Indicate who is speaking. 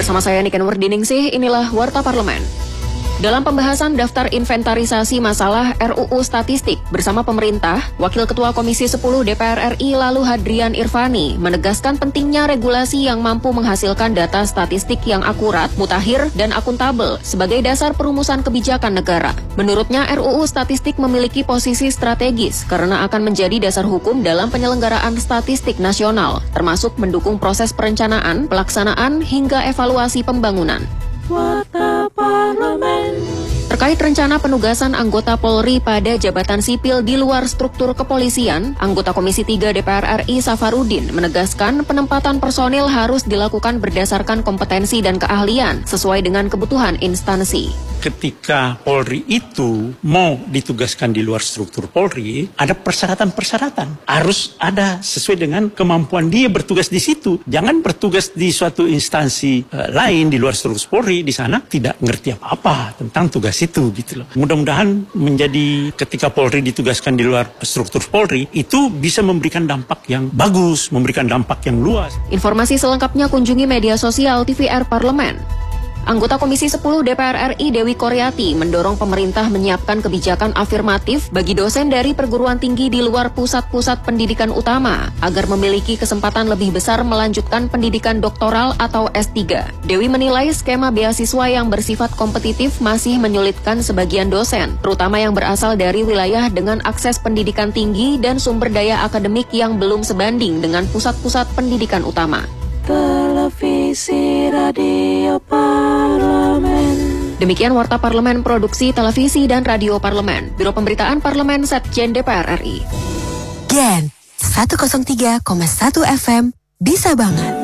Speaker 1: Bersama saya Niken Wardiningsih, inilah Warta Parlemen. Dalam pembahasan daftar inventarisasi masalah RUU Statistik bersama pemerintah, Wakil Ketua Komisi 10 DPR RI Lalu Hadrian Irvani menegaskan pentingnya regulasi yang mampu menghasilkan data statistik yang akurat, mutakhir, dan akuntabel sebagai dasar perumusan kebijakan negara. Menurutnya, RUU Statistik memiliki posisi strategis karena akan menjadi dasar hukum dalam penyelenggaraan statistik nasional, termasuk mendukung proses perencanaan, pelaksanaan, hingga evaluasi pembangunan. Warta Parlemen. Terkait rencana penugasan anggota Polri pada jabatan sipil di luar struktur kepolisian, anggota Komisi 3 DPR RI Safarudin menegaskan penempatan personil harus dilakukan berdasarkan kompetensi dan keahlian sesuai dengan kebutuhan instansi.
Speaker 2: Ketika Polri itu mau ditugaskan di luar struktur Polri, ada persyaratan-persyaratan. Harus ada sesuai dengan kemampuan dia bertugas di situ. Jangan bertugas di suatu instansi lain di luar struktur Polri, di sana tidak ngerti apa-apa tentang tugas itu gitu loh. Mudah-mudahan menjadi ketika Polri ditugaskan di luar struktur Polri, itu bisa memberikan dampak yang bagus, memberikan dampak yang luas.
Speaker 1: Informasi selengkapnya kunjungi media sosial TVR Parlemen. Anggota Komisi 10 DPR RI Dewi Koryati mendorong pemerintah menyiapkan kebijakan afirmatif bagi dosen dari perguruan tinggi di luar pusat-pusat pendidikan utama agar memiliki kesempatan lebih besar melanjutkan pendidikan doktoral atau S3. Dewi menilai skema beasiswa yang bersifat kompetitif masih menyulitkan sebagian dosen, terutama yang berasal dari wilayah dengan akses pendidikan tinggi dan sumber daya akademik yang belum sebanding dengan pusat-pusat pendidikan utama. Televisi Radio Parlemen. Demikian Warta Parlemen Produksi Televisi dan Radio Parlemen, Biro Pemberitaan Parlemen Setjen DPR RI.
Speaker 3: Gen 103,1 FM bisa banget.